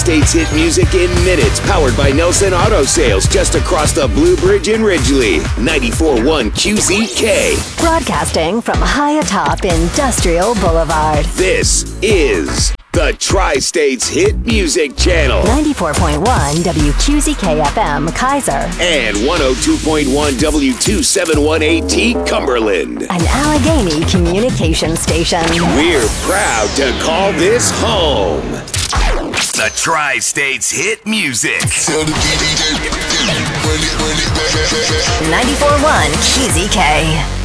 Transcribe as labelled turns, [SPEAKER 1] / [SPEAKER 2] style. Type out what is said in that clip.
[SPEAKER 1] States hit music in minutes, powered by Nelson Auto Sales, just across the Blue Bridge in Ridgely. 94.1 QZK.
[SPEAKER 2] Broadcasting from high atop Industrial Boulevard.
[SPEAKER 1] This is the Tri-States Hit Music Channel.
[SPEAKER 2] 94.1 WQZK FM, Kaiser.
[SPEAKER 1] And 102.1 W2718T, Cumberland.
[SPEAKER 2] An Allegheny communication station.
[SPEAKER 1] We're proud to call this home. The Tri-States Hit Music.
[SPEAKER 2] 94.1 QZK.